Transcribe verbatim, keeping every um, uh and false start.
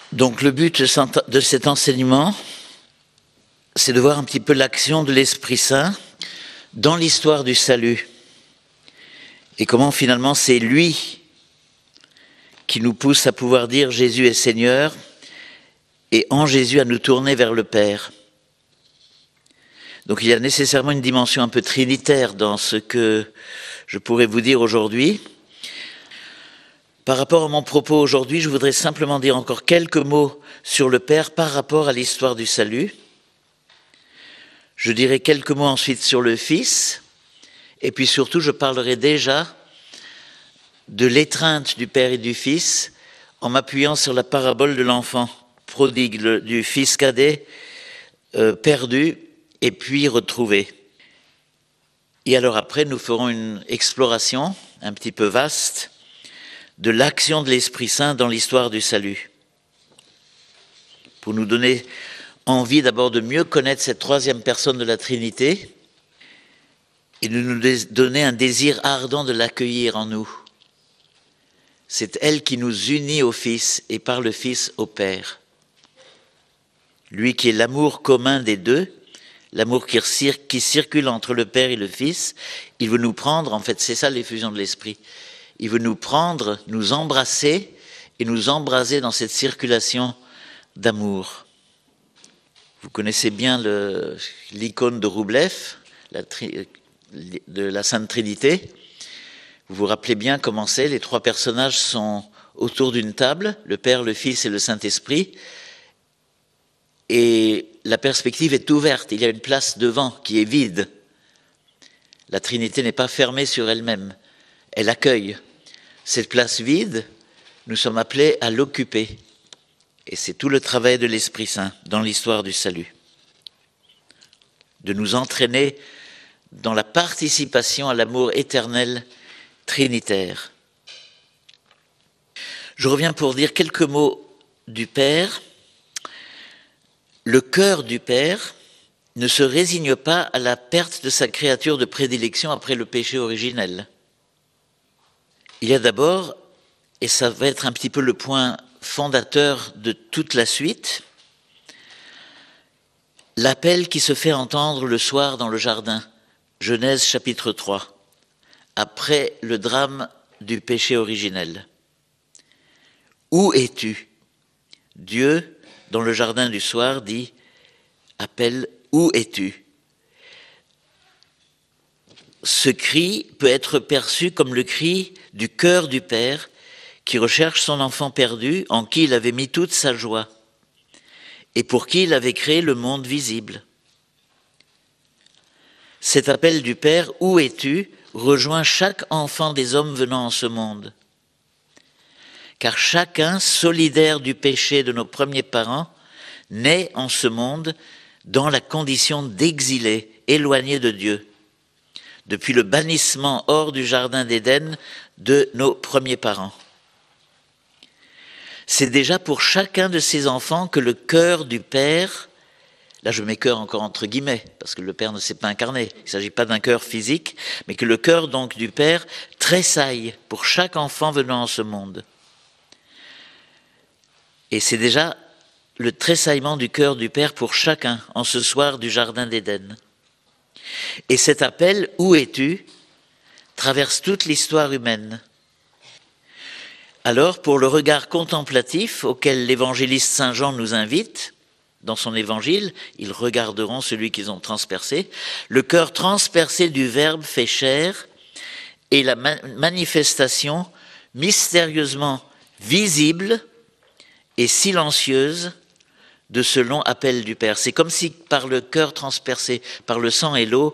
Donc le but de cet enseignement, c'est de voir un petit peu l'action de l'Esprit Saint dans l'histoire du salut. Et comment finalement c'est lui qui nous pousse à pouvoir dire Jésus est Seigneur et en Jésus à nous tourner vers le Père. Donc il y a nécessairement une dimension un peu trinitaire dans ce que je pourrais vous dire aujourd'hui. Par rapport à mon propos aujourd'hui, je voudrais simplement dire encore quelques mots sur le Père par rapport à l'histoire du salut. Je dirai quelques mots ensuite sur le Fils, et puis surtout je parlerai déjà de l'étreinte du Père et du Fils en m'appuyant sur la parabole de l'enfant prodigue, le, du fils cadet euh, perdu et puis retrouvé. Et alors après, nous ferons une exploration un petit peu vaste de l'action de l'Esprit Saint dans l'histoire du salut, pour nous donner envie d'abord de mieux connaître cette troisième personne de la Trinité et de nous donner un désir ardent de l'accueillir en nous. C'est elle qui nous unit au Fils et par le Fils au Père. Lui qui est l'amour commun des deux, l'amour qui, qui circule entre le Père et le Fils, il veut nous prendre, en fait c'est ça l'effusion de l'Esprit, il veut nous prendre, nous embrasser et nous embraser dans cette circulation d'amour. Vous connaissez bien le, l'icône de Roublev, la tri, de la Sainte Trinité. Vous vous rappelez bien comment c'est, les trois personnages sont autour d'une table, le Père, le Fils et le Saint-Esprit, et la perspective est ouverte, il y a une place devant qui est vide. La Trinité n'est pas fermée sur elle-même, elle accueille. Cette place vide, nous sommes appelés à l'occuper. Et c'est tout le travail de l'Esprit Saint dans l'histoire du salut. De nous entraîner dans la participation à l'amour éternel trinitaire. Je reviens pour dire quelques mots du Père. Le cœur du Père ne se résigne pas à la perte de sa créature de prédilection après le péché originel. Il y a d'abord, et ça va être un petit peu le point fondateur de toute la suite, l'appel qui se fait entendre le soir dans le jardin, Genèse chapitre trois, après le drame du péché originel. Où es-tu ? Dieu, dans le jardin du soir, dit, appelle, où es-tu ? Ce cri peut être perçu comme le cri du cœur du Père qui recherche son enfant perdu en qui il avait mis toute sa joie et pour qui il avait créé le monde visible. Cet appel du Père, où es-tu, rejoint chaque enfant des hommes venant en ce monde. Car chacun, solidaire du péché de nos premiers parents, naît en ce monde dans la condition d'exilé, éloigné de Dieu, depuis le bannissement hors du jardin d'Éden de nos premiers parents. C'est déjà pour chacun de ces enfants que le cœur du Père, là je mets cœur encore entre guillemets, parce que le Père ne s'est pas incarné, il ne s'agit pas d'un cœur physique, mais que le cœur donc du Père tressaille pour chaque enfant venant en ce monde. Et c'est déjà le tressaillement du cœur du Père pour chacun en ce soir du jardin d'Éden. Et cet appel, où es-tu, traverse toute l'histoire humaine. Alors, pour le regard contemplatif auquel l'évangéliste Saint Jean nous invite, dans son évangile, ils regarderont celui qu'ils ont transpercé, le cœur transpercé du Verbe fait chair et la manifestation mystérieusement visible et silencieuse de ce long appel du Père. C'est comme si par le cœur transpercé, par le sang et l'eau,